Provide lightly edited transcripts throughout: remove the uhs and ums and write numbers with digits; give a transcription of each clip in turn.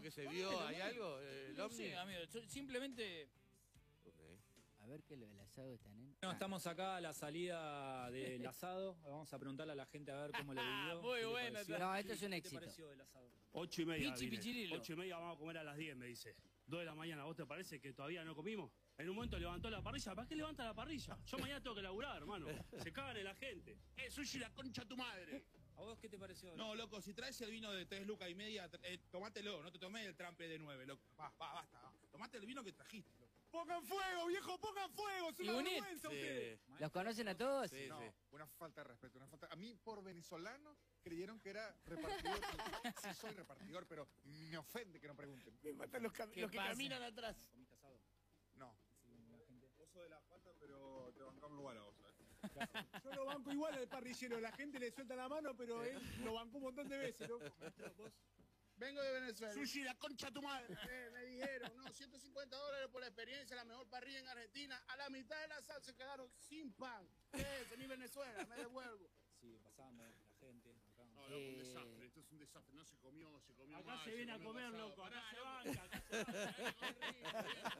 que se vio? ¿Hay algo? ¿El No ovni? sé, amigo, yo simplemente... Ok. A ver qué es lo del asado está, nene. No, estamos acá a la salida del asado. Vamos a preguntarle a la gente a ver cómo lo vivió. Muy qué le bueno, pareció. No, esto es un ¿Qué te éxito. pareció del asado? 8:30. Pichi, vine. pichirilo. 8:30 vamos a comer a las 10, me dice. 2 de la mañana, ¿vos te parece que todavía no comimos? En un momento levantó la parrilla. ¿Para qué levanta la parrilla? Yo mañana tengo que laburar, hermano. Se cagan en la gente. Sushi, la concha a tu madre. ¿A vos qué te pareció? No, loco, si traes el vino de 3 lucas y media, tomátelo, no te tomés el trampe de 9, loco. Basta. Tomate el vino que trajiste, loco. ¡Pongan fuego, viejo! ¡Pongan fuego! ¡Es Y una un vergüenza Sí. ustedes! ¿Los conocen a todos? Sí, No, sí. una falta de respeto, una falta. A mí, por venezolano, creyeron que era repartidor. Sí, soy repartidor, pero me ofende que no pregunten. Me matan los que pasa? caminan atrás. ¿Comiste asado? No. Sí, la gente. Vos sos de la falta, pero te bancamos lugar a vos, ¿sabes? Yo lo banco igual al parrillero. La gente le suelta la mano, pero él lo bancó un montón de veces, loco. Vos. Vengo de Venezuela. Sushi, la concha a tu madre. Me dijeron, no, $150 por la experiencia, la mejor parrilla en Argentina. A la mitad de la sal se quedaron sin pan. ¿Qué es? Mi Venezuela, me devuelvo. Sí, pasando la gente. Acá. No, loco, un desastre, esto es un desastre. No se comió Acá mal, se viene a comió comer, pasado. loco. Acá Pará, se loco. banca. Acá se banca.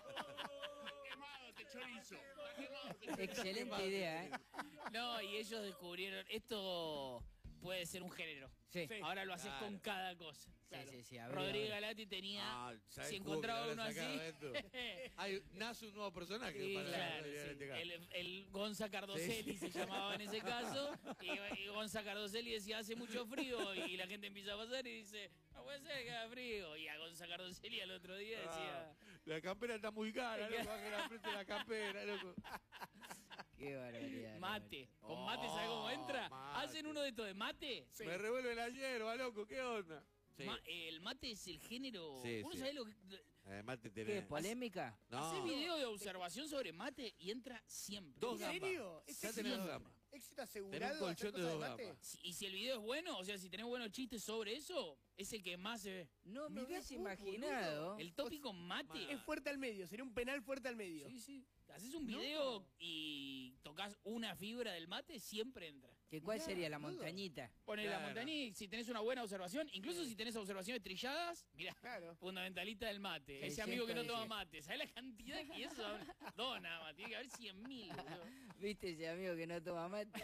Quemado este chorizo. Quemado este chorizo. Excelente idea, ¿eh? No, y ellos descubrieron, esto puede ser un género. Sí. Ahora lo haces Claro. con cada cosa. Sí. A ver, Rodríguez a ver. Galati tenía, Ah, ¿sabés si cómo encontraba que uno lo así, habrá sacado esto? Nace un nuevo personaje sí, para claro, Rodríguez sí. Galati acá. El Gonza Cardoselli Sí. se llamaba en ese caso, y Gonza Cardoselli decía, hace mucho frío, y la gente empieza a pasar y dice, no puede ser que haga frío, y a Gonza Cardoselli al otro día Ah, decía... la campera está muy cara, loco. Baja la frente de la campera, loco. Qué barbaridad. Mate, con mate, ¿sabes cómo entra? mate. Hacen uno de estos de mate. Me revuelve la hierba, loco. ¿Qué onda? Sí. El mate es el género... Sí, ¿Uno sí. sabe lo que...? Además te ¿Qué? tenés... ¿Polémica? No. Hace video de observación sobre mate y entra siempre. Dos ¿En serio? gambas. Ya tenés dos gambas. ¿Éxito Tenés asegurado? un colchón hacer de cosas dos mate? gambas. Y si el video es bueno, o sea, si tenés buenos chistes sobre eso, es el que más se ve. No me Mirá hubiese vos, imaginado. El tópico mate. Es fuerte al medio, sería un penal fuerte al medio. Sí, sí. Haces un video y tocas una fibra del mate, siempre entra. ¿Que ¿Cuál sería la montañita? Pones la Claro. montaña y si tenés una buena observación, incluso si tenés observaciones trilladas, mirá, Claro. fundamentalista del mate. Ese 600 amigo que no toma dice. mate, ¿sabés la cantidad que eso? Dos nada más, tiene que haber 100.000. boludo. ¿Viste ese amigo que no toma mate?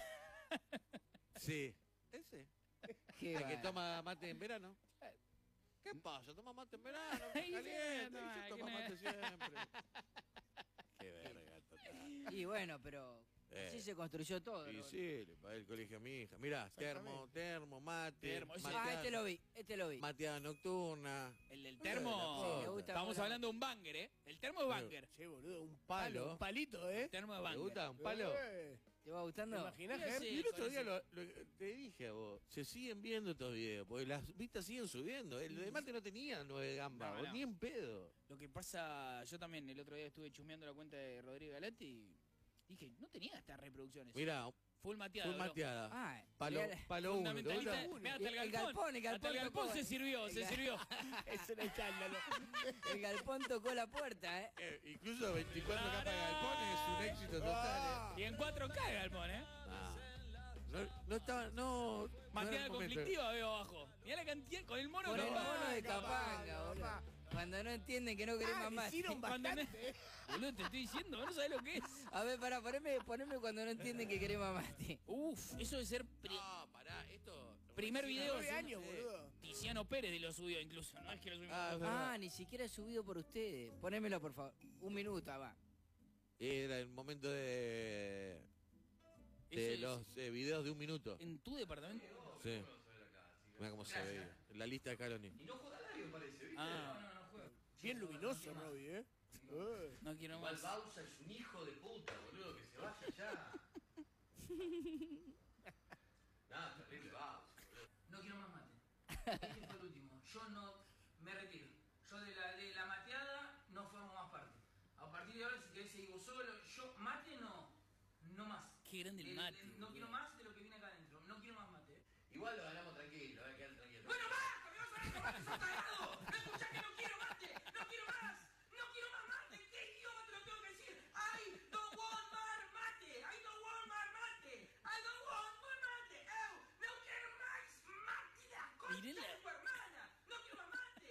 Sí. Ese. Qué El que va. toma mate en verano. ¿Qué pasa? ¿Toma mate en verano? Ahí se Caliente. toma, Yo que tomo no- mate siempre. Qué verga, total. Y bueno, pero así se construyó todo. Y ¿no? sí, le pagué el colegio a mi hija. Mirá, termo, mate, Termo, ese- Ah, este lo vi. mateada nocturna. El del termo. Sí, me gusta Estamos mucho. hablando de un banger, ¿eh? El termo es banger. Che, boludo, un Palo. un palito, ¿eh? El termo es ¿Te banger. gusta un palo? ¿Te va ¿Te gustando? imaginas, Sí, Ger? sí. Y el otro con día ese- te dije a vos, se siguen viendo estos videos, porque las vistas siguen subiendo. El de mate no tenía 9 gambas, No, no. ni en pedo. Lo que pasa, yo también el otro día estuve chusmeando la cuenta de Rodríguez Galati y dije, no tenía estas reproducciones. Mirá, Full mateada. full bro. mateada. Ah, Palo mirá, uno. ¿Te Fundamentalista. gusta? Mirá, hasta El galpón, este Hasta el galpón se sirvió, se sirvió. Es un escándalo. El galpón tocó la puerta, ¿eh? Incluso 24 capas de galpón es un éxito total. Y en 4K el galpón, ¿eh? No estaba, no. Mateada no era el momento. conflictiva veo abajo. Mirá la cantidad con el mono Con el capaz. mono de Capanga, Capanga, boludo. papá. Cuando no entienden que no querés Ah, más le mate. hicieron Cuando bastante. Boludo, te estoy diciendo, vos no sabés lo que es. A ver, pará, poneme cuando no entienden que querés más mate. Uf, eso de ser No, pará, esto. primer video. 9 sí, años, no sé. boludo. Tiziano Pérez lo subió incluso, no es que lo subimos. Ah, es verdad. Ah, ni siquiera he subido por ustedes. Ponémelo, por favor. Un minuto, va. Era el momento de Ese es- los videos de un minuto. En tu departamento. Sí. Mira cómo se veía. La lista de Caloni. Ah, Bien luminoso, Robbie, ¿eh? no quiero más. Bausa es un hijo de puta, boludo, que se vaya ya. Nada, terrible Bausa. No quiero más mate. Este fue el último. Yo no me retiro. Yo de la mateada no formo más parte. A partir de ahora, si querés seguir vos solo, yo mate no más. Qué grande el mate. No quiero más de lo que viene acá adentro. No quiero más mate. Igual lo ganamos tranquilo, hay que quedar tranquilo. ¡Bueno, más!